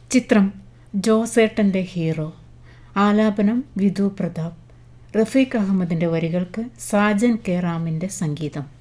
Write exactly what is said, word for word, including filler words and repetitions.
ചിത്രം ജോസേട്ടൻ്റെ ഹീറോ. ആലാപനം വിധു പ്രതാപ്. റഫീഖ് അഹമ്മദിൻ്റെ വരികൾക്ക് സാജൻ കെ റാമിൻ്റെ സംഗീതം.